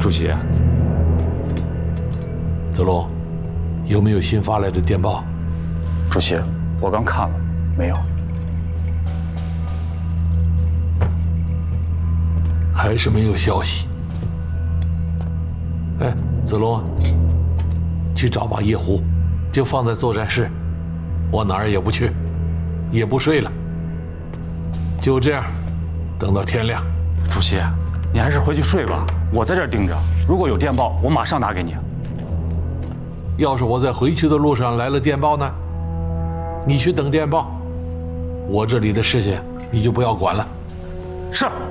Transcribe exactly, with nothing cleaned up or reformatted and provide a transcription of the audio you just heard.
主席。 子龙，有没有新发来的电报？ 主席，我刚看了，没有。 还是没有消息。哎，子龙，去找把夜壶，就放在作战室，我哪儿也不去，也不睡了。就这样，等到天亮。 主席，你还是回去睡吧，我在这儿盯着。如果有电报，我马上打给你。 要是我在回去的路上来了电报呢？你去等电报，我这里的事情你就不要管了。 是。